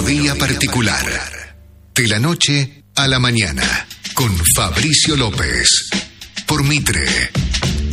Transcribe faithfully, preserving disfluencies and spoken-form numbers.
Melodía particular. De la noche a la mañana. Con Fabricio López. Por Mitre.